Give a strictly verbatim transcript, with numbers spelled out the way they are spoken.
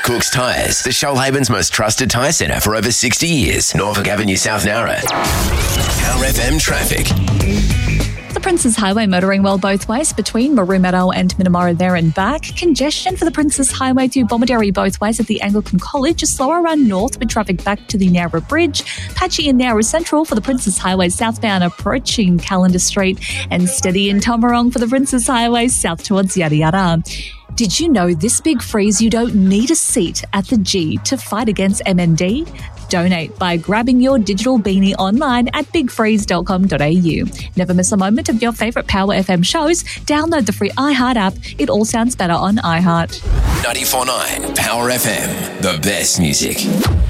Cook's Tyres, the Shoalhaven's most trusted tyre centre for over sixty years. Norfolk Avenue, South Nowra. Power F M traffic. The Princes Highway motoring well both ways between Maru and Minamara there and back. Congestion for the Princes Highway to Bomaderry both ways at the Anglican College. A slower run north with traffic back to the Nowra Bridge. Patchy in Nowra Central for the Princes Highway southbound approaching Calendar Street. And steady in Tomarong for the Princes Highway south towards Yada Yada. Did you know this big freeze you don't need a seat at the G to fight against M N D? Donate by grabbing your digital beanie online at big freeze dot com dot a u. Never miss a moment of your favourite Power F M shows. Download the free iHeart app. It all sounds better on iHeart. ninety-four point nine Power F M, the best music.